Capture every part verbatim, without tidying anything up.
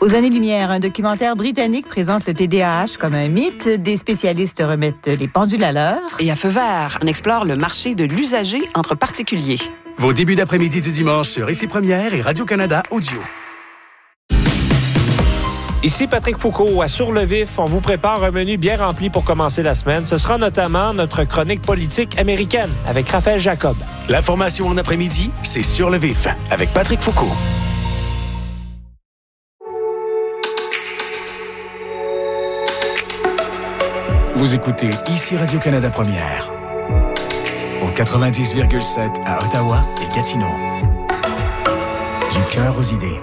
Aux années-lumière, un documentaire britannique présente le T D A H comme un mythe. Des spécialistes remettent les pendules à l'heure. Et à Feu vert, on explore le marché de l'usager entre particuliers. Vos débuts d'après-midi du dimanche sur Ici Première et Radio-Canada Audio. Ici Patrick Foucault à Sur le Vif. On vous prépare un menu bien rempli pour commencer la semaine. Ce sera notamment notre chronique politique américaine avec Raphaël Jacob. L'information en après-midi, c'est Sur le Vif avec Patrick Foucault. Vous écoutez Ici Radio-Canada Première. Au quatre-vingt-dix virgule sept à Ottawa et Gatineau. Du cœur aux idées.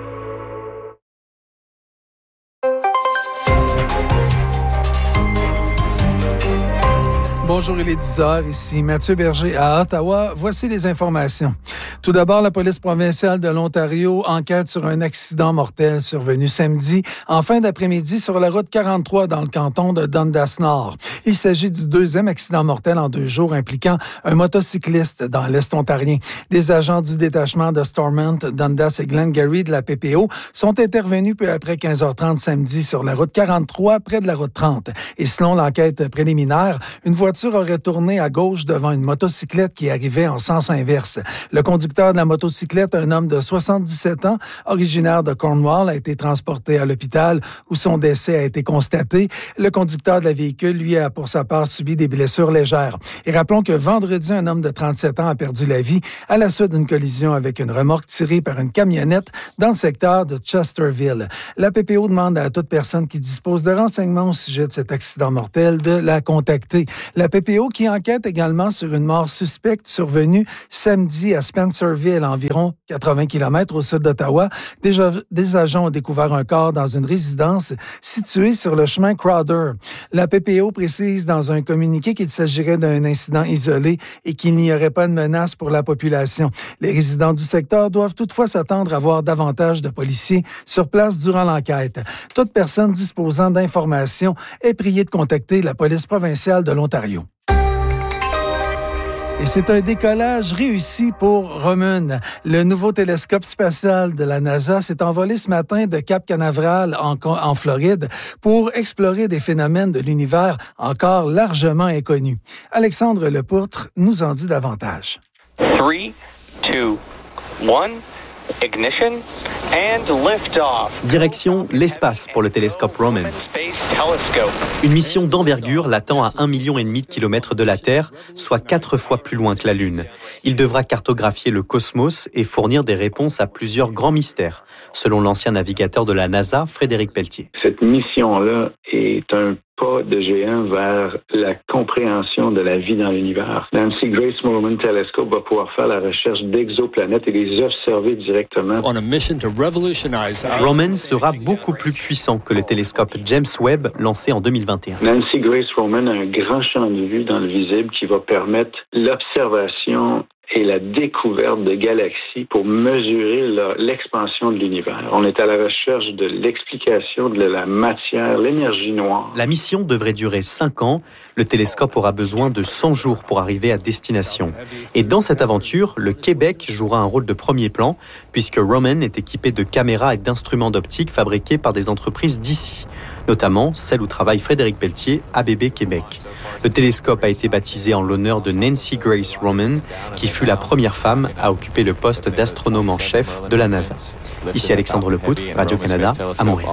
Bonjour, il est dix heures, ici Mathieu Berger à Ottawa. Voici les informations. Tout d'abord, la police provinciale de l'Ontario enquête sur un accident mortel survenu samedi en fin d'après-midi sur la route quarante-trois dans le canton de Dundas-Nord. Il s'agit du deuxième accident mortel en deux jours impliquant un motocycliste dans l'Est ontarien. Des agents du détachement de Stormont, Dundas et Glengarry de la P P O sont intervenus peu après quinze heures trente samedi sur la route quarante-trois près de la route trente. Et selon l'enquête préliminaire, une voiture aurait tourné à gauche devant une motocyclette qui arrivait en sens inverse. Le conducteur de la motocyclette, un homme de soixante-dix-sept ans, originaire de Cornwall, a été transporté à l'hôpital où son décès a été constaté. Le conducteur de la véhicule, lui, a pour sa part subi des blessures légères. Et rappelons que vendredi, un homme de trente-sept ans a perdu la vie à la suite d'une collision avec une remorque tirée par une camionnette dans le secteur de Chesterville. La P P O demande à toute personne qui dispose de renseignements au sujet de cet accident mortel de la contacter. La P P O qui enquête également sur une mort suspecte survenue samedi à Spencerville, environ quatre-vingts kilomètres au sud d'Ottawa. Déjà, des agents ont découvert un corps dans une résidence située sur le chemin Crowder. La P P O précise dans un communiqué qu'il s'agirait d'un incident isolé et qu'il n'y aurait pas de menace pour la population. Les résidents du secteur doivent toutefois s'attendre à voir davantage de policiers sur place durant l'enquête. Toute personne disposant d'informations est priée de contacter la police provinciale de l'Ontario. Et c'est un décollage réussi pour Roman. Le nouveau télescope spatial de la NASA s'est envolé ce matin de Cap Canaveral en, en Floride pour explorer des phénomènes de l'univers encore largement inconnus. Alexandre Lepoutre nous en dit davantage. three, two, one, ignition and lift-off. Direction l'espace pour le télescope Roman. Une mission d'envergure l'attend à un million et demi de kilomètres de la Terre, soit quatre fois plus loin que la Lune. Il devra cartographier le cosmos et fournir des réponses à plusieurs grands mystères, selon l'ancien navigateur de la NASA, Frédéric Pelletier. Cette mission-là est un pas de géant vers la compréhension de la vie dans l'univers. Nancy Grace Roman Telescope va pouvoir faire la recherche d'exoplanètes et les observer directement. On a mission to revolutionize our... Roman sera beaucoup plus puissant que le télescope James Webb lancé en deux mille vingt et un. Nancy Grace Roman a un grand champ de vue dans le visible qui va permettre l'observation et la découverte de galaxies pour mesurer la, l'expansion de l'univers. On est à la recherche de l'explication de la matière, l'énergie noire. La mission devrait durer cinq ans. Le télescope aura besoin de cent jours pour arriver à destination. Et dans cette aventure, le Québec jouera un rôle de premier plan, puisque Roman est équipé de caméras et d'instruments d'optique fabriqués par des entreprises d'ici, notamment celle où travaille Frédéric Pelletier, A B B Québec. Le télescope a été baptisé en l'honneur de Nancy Grace Roman, qui fut la première femme à occuper le poste d'astronome en chef de la NASA. Ici Alexandre Lepoutre, Radio-Canada, à Montréal.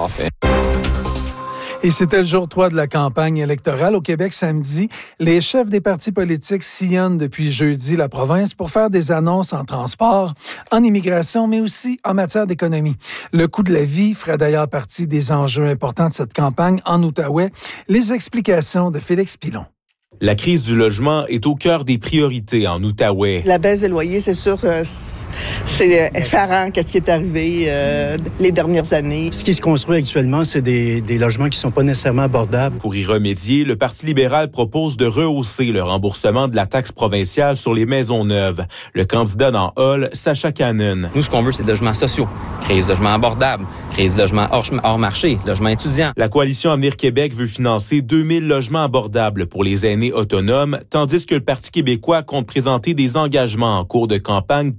Et c'était le jour trois de la campagne électorale au Québec samedi. Les chefs des partis politiques sillonnent depuis jeudi la province pour faire des annonces en transport, en immigration, mais aussi en matière d'économie. Le coût de la vie ferait d'ailleurs partie des enjeux importants de cette campagne en Outaouais. Les explications de Félix Pilon. La crise du logement est au cœur des priorités en Outaouais. La baisse des loyers, c'est sûr, euh, c'est effarant qu'est-ce qui est arrivé euh, les dernières années. Ce qui se construit actuellement, c'est des, des logements qui ne sont pas nécessairement abordables. Pour y remédier, le Parti libéral propose de rehausser le remboursement de la taxe provinciale sur les maisons neuves. Le candidat dans Hall, Sacha Cannon. Nous, ce qu'on veut, c'est des logements sociaux, créer des logements abordables, créer des logements hors, hors marché, logements étudiants. La coalition Avenir Québec veut financer deux mille logements abordables pour les aînés autonomes, tandis que le Parti québécois compte présenter des engagements en cours de campagne pour accélérer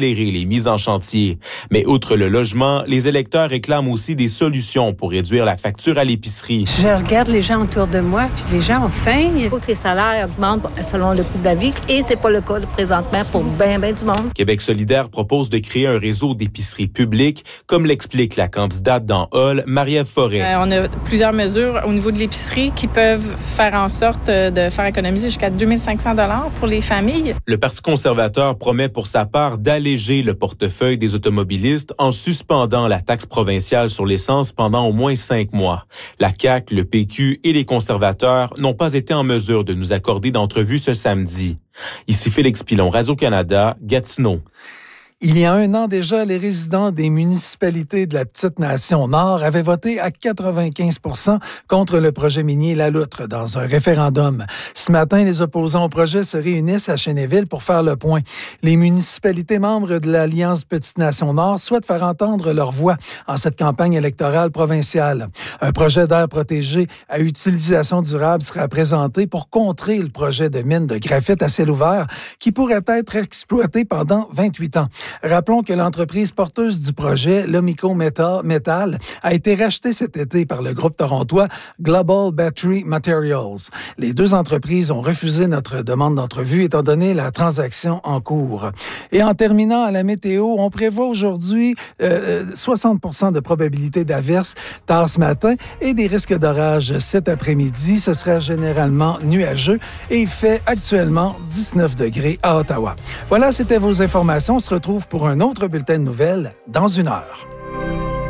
accélérer les mises en chantier. Mais outre le logement, les électeurs réclament aussi des solutions pour réduire la facture à l'épicerie. Je regarde les gens autour de moi, puis les gens ont faim. Il faut que les salaires augmentent selon le coût de la vie, et c'est pas le cas présentement pour bien, bien du monde. Québec solidaire propose de créer un réseau d'épiceries publiques, comme l'explique la candidate dans Hall, Marie-Ève Forêt. Euh, on a plusieurs mesures au niveau de l'épicerie qui peuvent faire en sorte de faire économiser jusqu'à deux mille cinq cents dollars pour les familles. Le Parti conservateur promet pour sa part d'alléger le portefeuille des automobilistes en suspendant la taxe provinciale sur l'essence pendant au moins cinq mois. La C A Q, le P Q et les conservateurs n'ont pas été en mesure de nous accorder d'entrevue ce samedi. Ici Félix Pilon, Radio-Canada, Gatineau. Il y a un an déjà, les résidents des municipalités de la Petite-Nation Nord avaient voté à quatre-vingt-quinze pour cent contre le projet minier La Loutre dans un référendum. Ce matin, les opposants au projet se réunissent à Chénéville pour faire le point. Les municipalités membres de l'Alliance Petite-Nation Nord souhaitent faire entendre leur voix en cette campagne électorale provinciale. Un projet d'air protégé à utilisation durable sera présenté pour contrer le projet de mine de graphite à ciel ouvert qui pourrait être exploité pendant vingt-huit ans. Rappelons que l'entreprise porteuse du projet, Lomico Metal, a été rachetée cet été par le groupe torontois Global Battery Materials. Les deux entreprises ont refusé notre demande d'entrevue étant donné la transaction en cours. Et en terminant à la météo, on prévoit aujourd'hui euh, soixante pour cent de probabilité d'averse tard ce matin et des risques d'orage cet après-midi. Ce sera généralement nuageux et il fait actuellement dix-neuf degrés à Ottawa. Voilà, c'était vos informations. On se retrouve pour un autre bulletin de nouvelles dans une heure.